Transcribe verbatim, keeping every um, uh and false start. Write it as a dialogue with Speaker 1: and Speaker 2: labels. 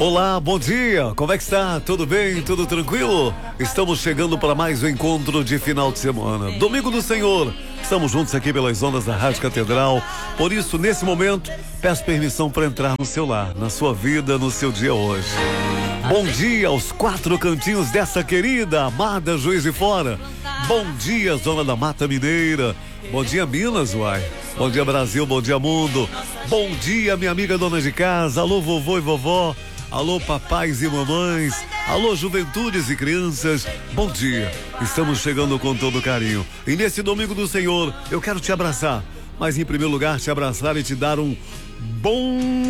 Speaker 1: Olá, bom dia, como é que está? Tudo bem? Tudo tranquilo? Estamos chegando para mais um encontro de final de semana. Domingo do Senhor. Estamos juntos aqui pelas ondas da Rádio Catedral. Por isso, nesse momento, peço permissão para entrar no seu lar, na sua vida, no seu dia hoje. Bom dia aos quatro cantinhos dessa querida, amada Juiz de Fora. Bom dia, Zona da Mata Mineira. Bom dia, Minas, uai. Bom dia, Brasil. Bom dia, mundo. Bom dia, minha amiga dona de casa. Alô, vovô e vovó. Alô, papais e mamães. Alô, juventudes e crianças. Bom dia. Estamos chegando com todo carinho. E nesse domingo do Senhor, eu quero te abraçar. Mas em primeiro lugar, te abraçar e te dar um bom